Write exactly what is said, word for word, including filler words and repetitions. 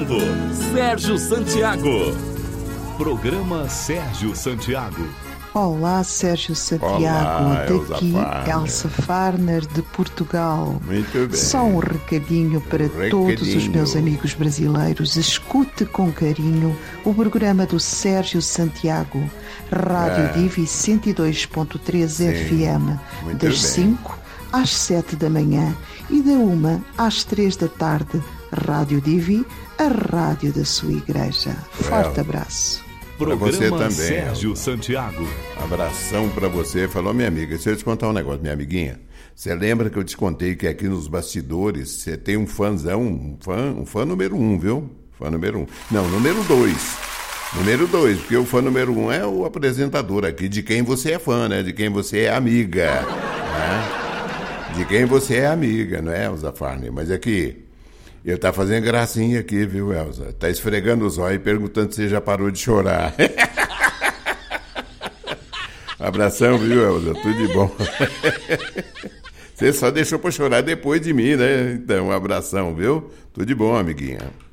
apresento Sérgio Santiago. Programa Sérgio Santiago. Olá, Sérgio Santiago. Olá, daqui Elsa Elsa Farner de Portugal. Muito bem. Só um recadinho para Recadinho. todos os meus amigos brasileiros. Escute com carinho o programa do Sérgio Santiago, Rádio É. Divi cento e dois ponto três Sim, F M, muito das bem. cinco às sete da manhã e da uma às três da tarde. Rádio Divi, a rádio da sua igreja. Forte É. abraço. Programa você também, Sérgio Elza. Santiago. Abração pra você. Falou, minha amiga. Deixa eu te contar um negócio, minha amiguinha. Você lembra que eu te contei que aqui nos bastidores você tem um fãzão, um fã, um fã número um, viu? Fã número um. Não, número dois. Número dois, porque o fã número um é o apresentador aqui, de quem você é fã, né? De quem você é amiga, né? De quem você é amiga, não é, Elza Farner? Mas aqui, ele tá fazendo gracinha aqui, viu, Elza? Tá esfregando os olhos e perguntando se você já parou de chorar. Abração, viu, Elza? Tudo de bom. Você só deixou pra chorar depois de mim, né? Então, um abração, viu? Tudo de bom, amiguinha.